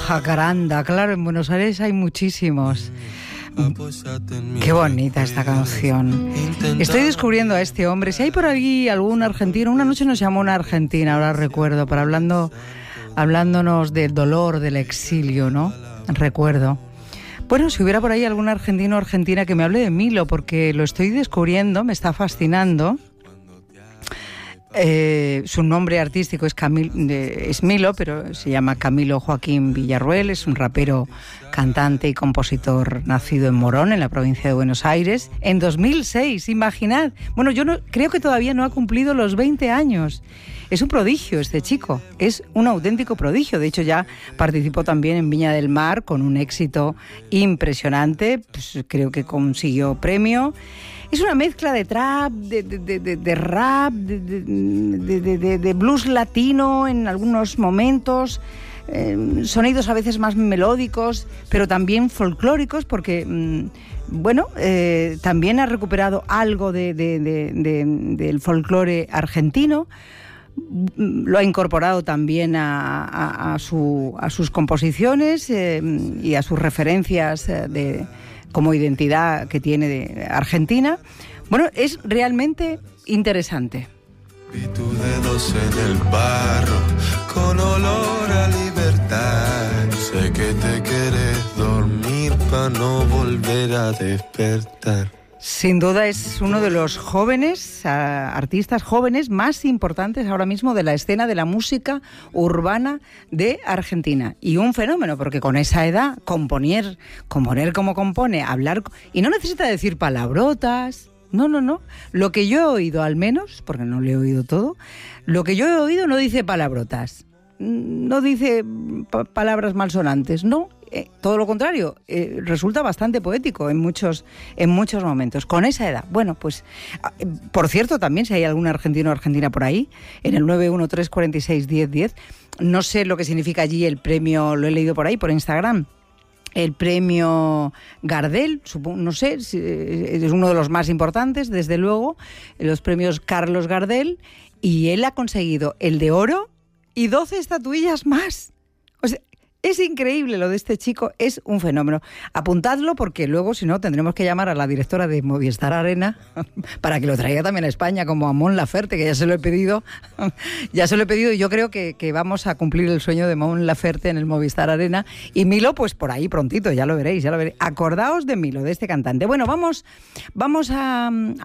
Jacaranda, claro, en Buenos Aires hay muchísimos. Qué bonita esta canción. Estoy descubriendo a este hombre. Si hay por ahí algún argentino, una noche nos llamó una argentina, ahora recuerdo, para hablándonos del dolor del exilio, ¿no? Recuerdo. Bueno, si hubiera por ahí algún argentino o argentina que me hable de Milo, porque lo estoy descubriendo, me está fascinando. Su nombre artístico es Milo, pero se llama Camilo Joaquín Villarruel, es un rapero, cantante y compositor nacido en Morón, en la provincia de Buenos Aires, en 2006, imaginad. Bueno, creo que todavía no ha cumplido los 20 años. Es un prodigio este chico, es un auténtico prodigio. De hecho, ya participó también en Viña del Mar con un éxito impresionante, pues creo que consiguió premio. Es una mezcla de trap, de rap, de blues latino en algunos momentos, sonidos a veces más melódicos, pero también folclóricos, porque, también ha recuperado algo del folclore argentino. Lo ha incorporado también a sus composiciones y a sus referencias como identidad que tiene de Argentina. Bueno, es realmente interesante. Vi tus dedos en el barro, con olor a libertad. Sé que te quieres dormir para no volver a despertar. Sin duda es uno de los artistas jóvenes más importantes ahora mismo de la escena de la música urbana de Argentina. Y un fenómeno, porque con esa edad, componer como compone, hablar... Y no necesita decir palabrotas, no. Lo que yo he oído al menos, porque no le he oído todo, lo que yo he oído no dice palabrotas, no dice palabras malsonantes, no. Todo lo contrario, resulta bastante poético en muchos momentos, con esa edad. Bueno, pues, por cierto, también si hay algún argentino o argentina por ahí, en el 913461010, no sé lo que significa allí el premio, lo he leído por ahí, por Instagram, el premio Gardel, no sé, es uno de los más importantes, desde luego, los premios Carlos Gardel, y él ha conseguido el de oro y 12 estatuillas más. O sea, es increíble lo de este chico, es un fenómeno. Apuntadlo porque luego, si no, tendremos que llamar a la directora de Movistar Arena para que lo traiga también a España, como a Mon Laferte, que ya se lo he pedido. Y yo creo que vamos a cumplir el sueño de Mon Laferte en el Movistar Arena. Y Milo, pues por ahí prontito, ya lo veréis. Acordaos de Milo, de este cantante. Bueno, vamos a